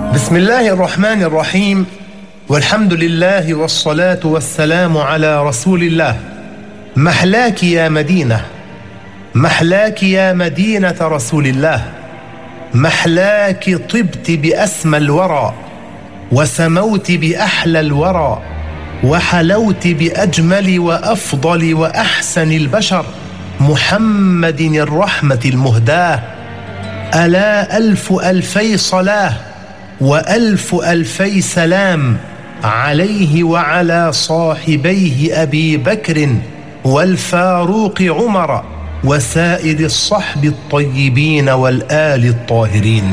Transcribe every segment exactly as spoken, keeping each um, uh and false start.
بسم الله الرحمن الرحيم، والحمد لله والصلاة والسلام على رسول الله. محلاك يا مدينة، محلاك يا مدينة رسول الله، محلاك طبت بأسمى الورى، وسموت بأحلى الورى، وحلوت بأجمل وأفضل وأحسن البشر محمد الرحمة المهداة. ألا ألف ألفي صلاة وألف ألفي سلام عليه وعلى صاحبيه أبي بكر والفاروق عمر وسائر الصحب الطيبين والآل الطاهرين.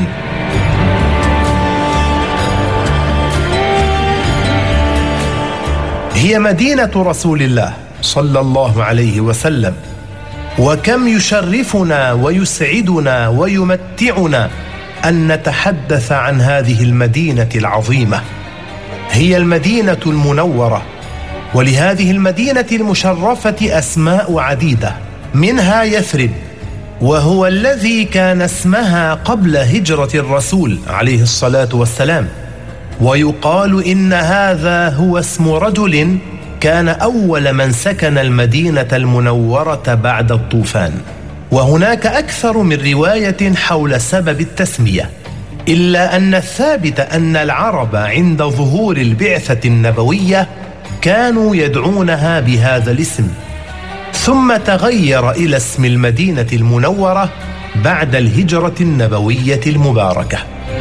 هي مدينة رسول الله صلى الله عليه وسلم، وكم يشرفنا ويسعدنا ويمتعنا أن نتحدث عن هذه المدينة العظيمة. هي المدينة المنورة، ولهذه المدينة المشرفة أسماء عديدة، منها يثرب، وهو الذي كان اسمها قبل هجرة الرسول عليه الصلاة والسلام. ويقال إن هذا هو اسم رجل كان أول من سكن المدينة المنورة بعد الطوفان. وهناك أكثر من رواية حول سبب التسمية، إلا أن الثابت أن العرب عند ظهور البعثة النبوية كانوا يدعونها بهذا الاسم، ثم تغير إلى اسم المدينة المنورة بعد الهجرة النبوية المباركة.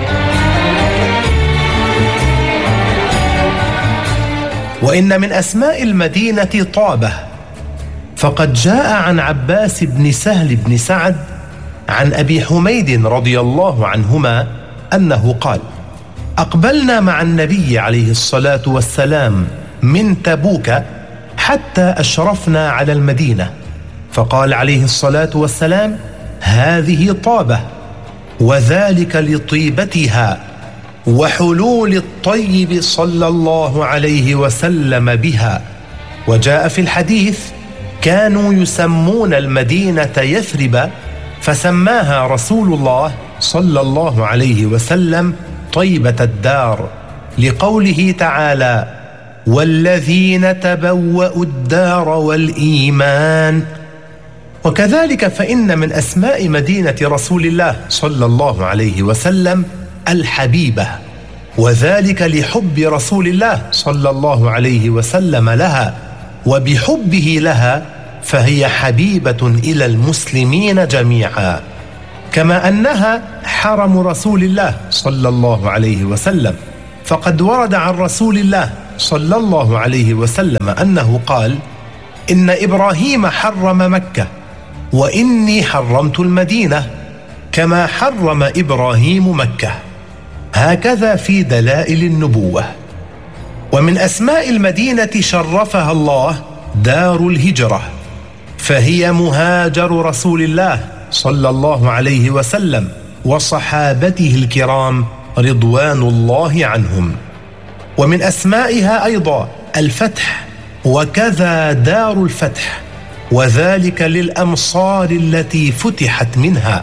وإن من أسماء المدينة طابة، فقد جاء عن عباس بن سهل بن سعد عن أبي حميد رضي الله عنهما أنه قال: أقبلنا مع النبي عليه الصلاة والسلام من تبوك حتى أشرفنا على المدينة، فقال عليه الصلاة والسلام: هذه طابة، وذلك لطيبتها وحلول الطيب صلى الله عليه وسلم بها. وجاء في الحديث: كانوا يسمون المدينة يثرب، فسماها رسول الله صلى الله عليه وسلم طيبة الدار، لقوله تعالى: والذين تبوأوا الدار والإيمان. وكذلك فإن من أسماء مدينة رسول الله صلى الله عليه وسلم الحبيبة، وذلك لحب رسول الله صلى الله عليه وسلم لها، وبحبه لها فهي حبيبة إلى المسلمين جميعا، كما أنها حرم رسول الله صلى الله عليه وسلم. فقد ورد عن رسول الله صلى الله عليه وسلم أنه قال: إن إبراهيم حرم مكة، وإني حرمت المدينة كما حرم إبراهيم مكة. هكذا في دلائل النبوة. ومن أسماء المدينة شرفها الله دار الهجرة، فهي مهاجر رسول الله صلى الله عليه وسلم وصحابته الكرام رضوان الله عنهم. ومن أسمائها أيضا الفتح، وكذا دار الفتح، وذلك للأمصار التي فتحت منها.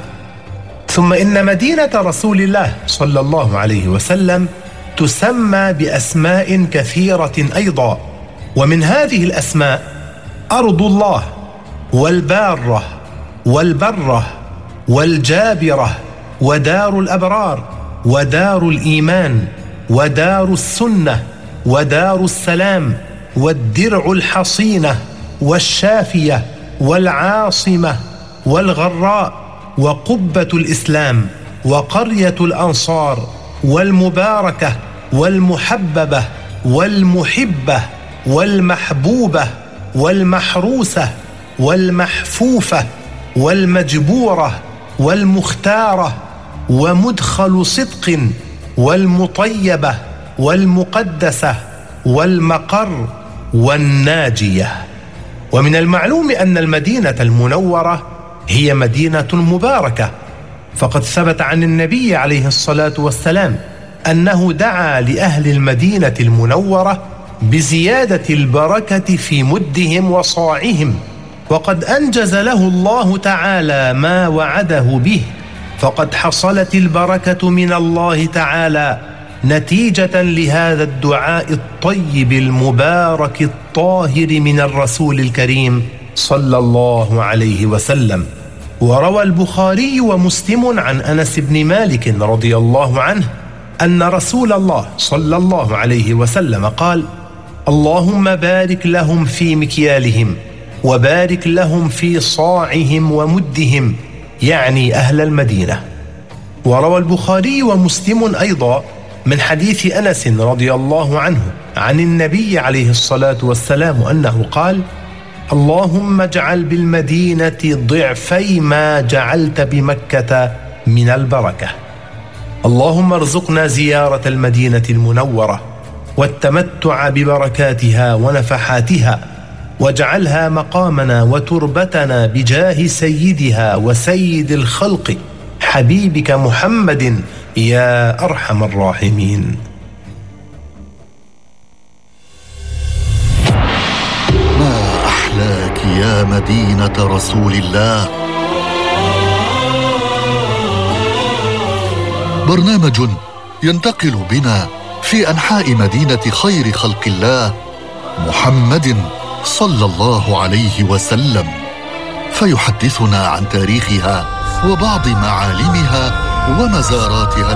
ثم إن مدينة رسول الله صلى الله عليه وسلم تسمى بأسماء كثيرة أيضا، ومن هذه الأسماء أرض الله، والبارة، والبرة، والجابرة، ودار الأبرار، ودار الإيمان، ودار السنة، ودار السلام، والدرع الحصينة، والشافية، والعاصمة، والغراء، وقبة الإسلام، وقرية الأنصار، والمباركة، والمحببة، والمحبة، والمحبوبة، والمحروسة، والمحفوفة، والمجبورة، والمختارة، ومدخل صدق، والمطيبة، والمقدسة، والمقر، والناجية. ومن المعلوم أن المدينة المنورة هي مدينة مباركة، فقد ثبت عن النبي عليه الصلاة والسلام أنه دعا لأهل المدينة المنورة بزيادة البركة في مدهم وصاعهم، وقد أنجز له الله تعالى ما وعده به، فقد حصلت البركة من الله تعالى نتيجة لهذا الدعاء الطيب المبارك الطاهر من الرسول الكريم صلى الله عليه وسلم. وروى البخاري ومسلم عن أنس بن مالك رضي الله عنه أن رسول الله صلى الله عليه وسلم قال: اللهم بارك لهم في مكيالهم وبارك لهم في صاعهم ومدهم، يعني أهل المدينة. وروى البخاري ومسلم أيضا من حديث أنس رضي الله عنه عن النبي عليه الصلاة والسلام أنه قال: اللهم اجعل بالمدينة ضعفي ما جعلت بمكة من البركة. اللهم ارزقنا زيارة المدينة المنورة والتمتع ببركاتها ونفحاتها، واجعلها مقامنا وتربتنا بجاه سيدها وسيد الخلق حبيبك محمد يا أرحم الراحمين. ما أحلاك يا مدينة رسول الله. برنامج ينتقل بنا في أنحاء مدينة خير خلق الله محمد صلى الله عليه وسلم، فيحدثنا عن تاريخها وبعض معالمها ومزاراتها